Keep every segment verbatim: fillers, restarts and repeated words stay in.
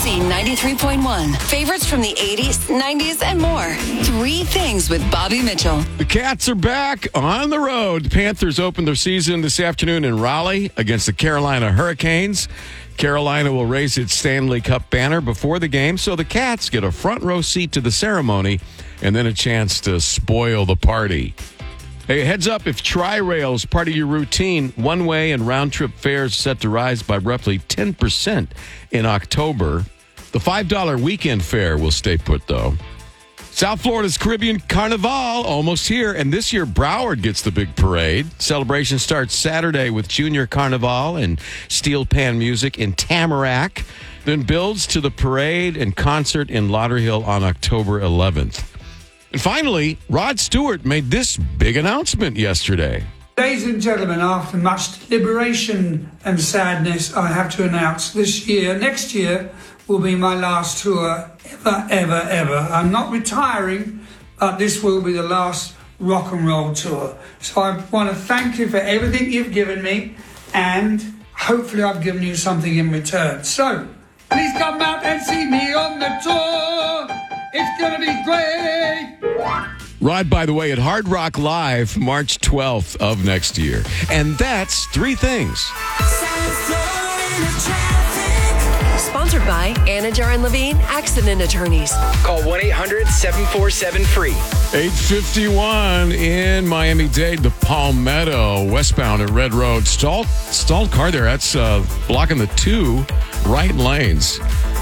Easy ninety-three point one. Favorites from the eighties, nineties, and more. Three Things with Bobby Mitchell. The Cats are back on the road. The Panthers open their season this afternoon in Raleigh against the Carolina Hurricanes. Carolina will raise its Stanley Cup banner before the game, so the Cats get a front row seat to the ceremony and then a chance to spoil the party. Hey, heads up, if Tri-Rail is part of your routine, one-way and round-trip fares set to rise by roughly ten percent in October. The five dollar weekend fare will stay put, though. South Florida's Caribbean Carnival almost here, and this year Broward gets the big parade. Celebration starts Saturday with Junior Carnival and steel pan music in Tamarack, then builds to the parade and concert in Lauderhill on October eleventh. And finally, Rod Stewart made this big announcement yesterday. Ladies and gentlemen, after much deliberation and sadness, I have to announce this year, next year, will be my last tour ever, ever, ever. I'm not retiring, but this will be the last rock and roll tour. So I want to thank you for everything you've given me, and hopefully I've given you something in return. So, please come out and see me on the tour. It's going to be great. Rod, by the way, at Hard Rock Live, March twelfth of next year. And that's Three Things. Sponsored by Anajar and Levine Accident Attorneys. Call one eight hundred seven four seven free. eight fifty-one in Miami-Dade, the Palmetto, westbound at Red Road. Stalled, stalled car there. That's uh, blocking the two right lanes.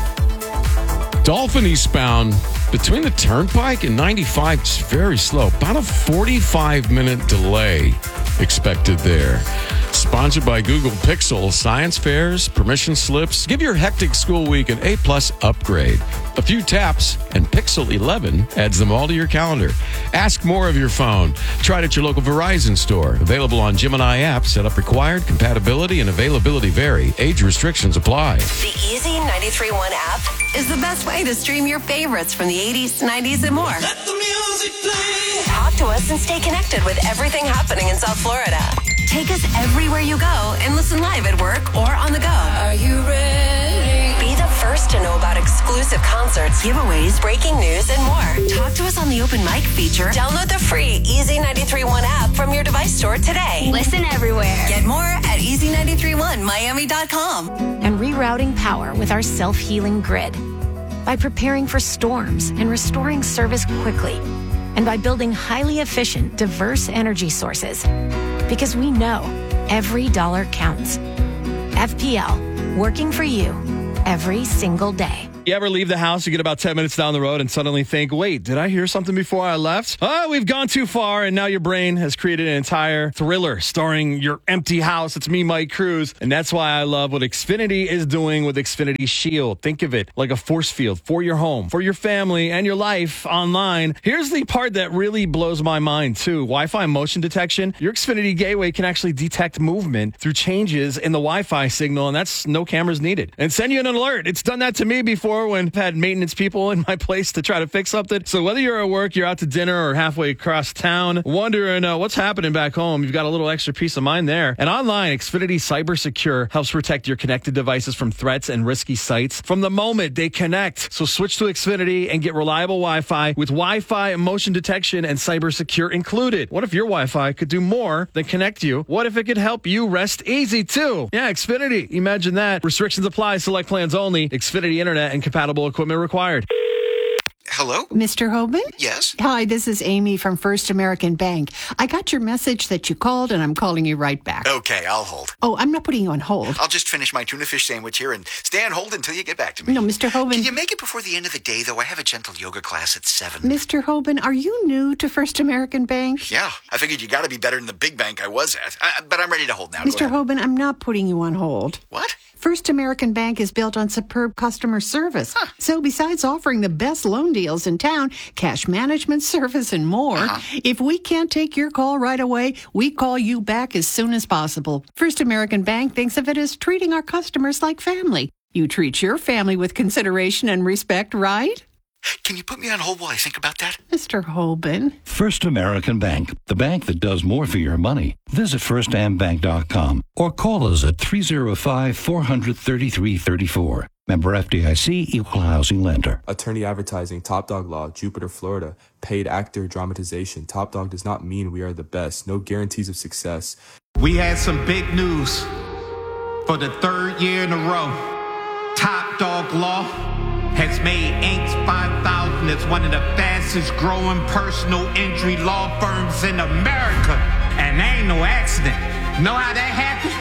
Dolphin eastbound between the Turnpike and ninety-five, it's very slow. About a forty-five minute delay expected there. Sponsored by Google Pixel, science fairs, permission slips. Give your hectic school week an A-plus upgrade. A few taps, and Pixel eleven adds them all to your calendar. Ask more of your phone. Try it at your local Verizon store. Available on Gemini app. Setup required. Compatibility and availability vary. Age restrictions apply. The Easy ninety-three point one app is the best way to stream your favorites from the eighties, nineties, and more. Let the music play. Talk to us and stay connected with everything happening in South Florida. Take us everywhere you go and listen live at work or on the go. Are you ready? Be the first to know about exclusive concerts, giveaways, breaking news, and more. Talk to us on the open mic feature. Download the free Easy ninety-three point one app from your device store today. Listen everywhere. Get more at easy nine three one miami dot com. And rerouting power with our self-healing grid. By preparing for storms and restoring service quickly. And by building highly efficient, diverse energy sources. Because we know every dollar counts. F P L, working for you every single day. You ever leave the house, you get about ten minutes down the road and suddenly think, wait, did I hear something before I left? Oh, we've gone too far, and now your brain has created an entire thriller starring your empty house. It's me, Mike Cruz, and that's why I love what Xfinity is doing with Xfinity Shield. Think of it like a force field for your home, for your family, and your life online. Here's the part that really blows my mind, too. Wi-Fi motion detection. Your Xfinity gateway can actually detect movement through changes in the Wi-Fi signal, and that's no cameras needed. And send you an alert. It's done that to me before when I've had maintenance people in my place to try to fix something. So whether you're at work, you're out to dinner, or halfway across town, wondering uh, what's happening back home, you've got a little extra peace of mind there. And online, Xfinity Cyber Secure helps protect your connected devices from threats and risky sites from the moment they connect. So switch to Xfinity and get reliable Wi-Fi with Wi-Fi motion detection and Cyber Secure included. What if your Wi-Fi could do more than connect you? What if it could help you rest easy too? Yeah, Xfinity. Imagine that. Restrictions apply. Select plans only. Xfinity Internet and compatible equipment required. Hello? Mister Hoban? Yes? Hi, this is Amy from First American Bank. I got your message that you called, and I'm calling you right back. Okay, I'll hold. Oh, I'm not putting you on hold. I'll just finish my tuna fish sandwich here and stay on hold until you get back to me. No, Mister Hoban. Can you make it before the end of the day, though? I have a gentle yoga class at seven. Mister Hoban, are you new to First American Bank? Yeah, I figured you got to be better than the big bank I was at. I, but I'm ready to hold now. Mister Hoban, I'm not putting you on hold. What? First American Bank is built on superb customer service. Huh. So besides offering the best loan deals in town, cash management service, and more, uh-huh. if we can't take your call right away, we call you back as soon as possible. First American Bank thinks of it as treating our customers like family. You treat your family with consideration and respect, right? Can you put me on hold while I think about that? Mister Hoban. First American Bank, the bank that does more for your money. Visit first am bank dot com or call us at three oh five, four hundred, thirty-three thirty-four. Member F D I C, Equal Housing Lender. Attorney advertising, Top Dog Law, Jupiter, Florida. Paid actor dramatization. Top Dog does not mean we are the best. No guarantees of success. We had some big news. For the third year in a row, Top Dog Law has made Incorporated five thousand as one of the fastest growing personal injury law firms in America. And that ain't no accident. Know how that happened?